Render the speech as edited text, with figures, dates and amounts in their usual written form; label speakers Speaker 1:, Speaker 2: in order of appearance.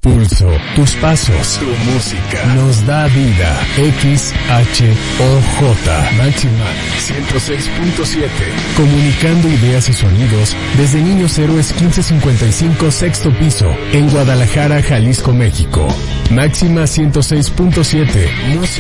Speaker 1: pulso, tus pasos, tu música, nos da vida. XHOJ, Máxima 106.7. Comunicando ideas y sonidos desde Niños Héroes 1555, sexto piso, en Guadalajara, Jalisco, México. Máxima 106.7, música.